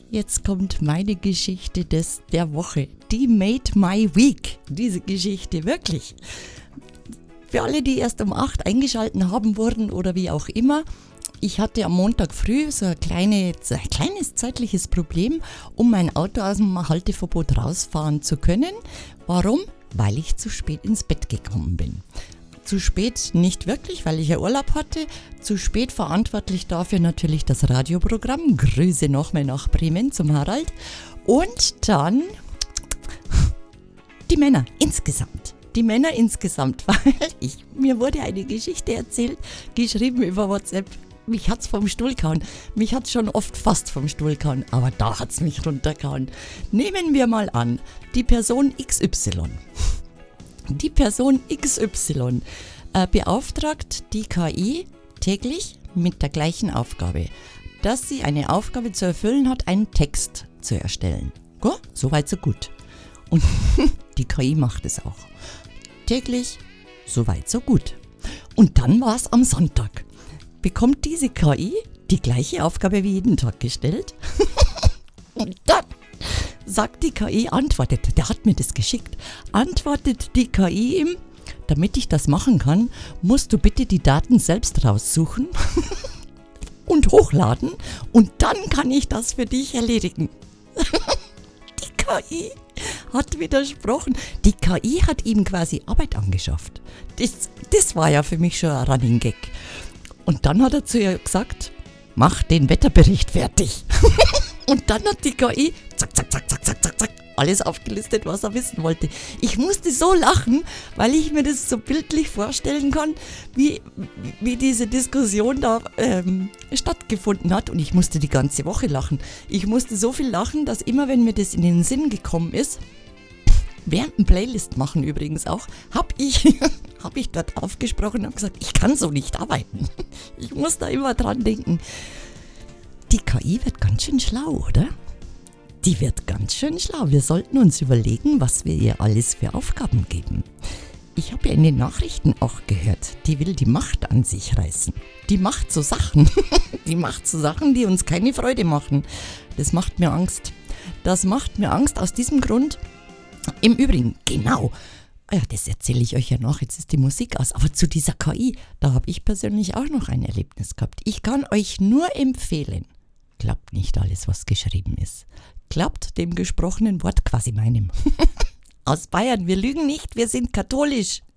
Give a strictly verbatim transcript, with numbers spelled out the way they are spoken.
Jetzt kommt meine Geschichte des, der Woche. Die made my week. Diese Geschichte, wirklich. Für alle, die erst um acht eingeschalten haben wurden oder wie auch immer. Ich hatte am Montag früh so ein, kleine, ein kleines zeitliches Problem, um mein Auto aus dem Halteverbot rausfahren zu können. Warum? Weil ich zu spät ins Bett gekommen bin. Zu spät nicht wirklich, weil ich ja Urlaub hatte. Zu spät verantwortlich dafür natürlich das Radioprogramm. Grüße nochmal nach Bremen zum Harald. Und dann die Männer insgesamt. Die Männer insgesamt, weil ich, mir wurde eine Geschichte erzählt, geschrieben über WhatsApp. Mich hat's vom Stuhl gehauen. Mich hat's schon oft fast vom Stuhl gehauen, aber da hat's mich runtergehauen. Nehmen wir mal an, die Person X Y. Die Person X Y äh, beauftragt die K I täglich mit der gleichen Aufgabe, dass sie eine Aufgabe zu erfüllen hat, einen Text zu erstellen. Go? So weit, so gut. Und die K I macht es auch. Täglich, so weit, so gut. Und dann war es am Sonntag. Bekommt diese K I die gleiche Aufgabe wie jeden Tag gestellt. Und dann sagt die K I, antwortet, der hat mir das geschickt, antwortet die K I ihm, damit ich das machen kann, musst du bitte die Daten selbst raussuchen und hochladen und dann kann ich das für dich erledigen. Die K I hat widersprochen. Die K I hat ihm quasi Arbeit angeschafft. Das, das war ja für mich schon ein Running Gag. Und dann hat er zu ihr gesagt, mach den Wetterbericht fertig. Und dann hat die K I zack, zack, zack, zack, zack, zack, zack, alles aufgelistet, was er wissen wollte. Ich musste so lachen, weil ich mir das so bildlich vorstellen kann, wie, wie diese Diskussion da ähm, stattgefunden hat. Und ich musste die ganze Woche lachen. Ich musste so viel lachen, dass immer, wenn mir das in den Sinn gekommen ist, während dem Playlist machen übrigens auch, habe ich, hab ich dort aufgesprochen und habe gesagt, ich kann so nicht arbeiten. Ich muss da immer dran denken. Die K I wird ganz schön schlau, oder? Die wird ganz schön schlau. Wir sollten uns überlegen, was wir ihr alles für Aufgaben geben. Ich habe ja in den Nachrichten auch gehört, die will die Macht an sich reißen. Die macht so Sachen. Die macht so Sachen, die uns keine Freude machen. Das macht mir Angst. Das macht mir Angst aus diesem Grund. Im Übrigen, genau. Ja, das erzähle ich euch ja noch. Jetzt ist die Musik aus. Aber zu dieser K I, da habe ich persönlich auch noch ein Erlebnis gehabt. Ich kann euch nur empfehlen, glaubt nicht alles, was geschrieben ist. Glaubt dem gesprochenen Wort, quasi meinem. Aus Bayern, wir lügen nicht, wir sind katholisch.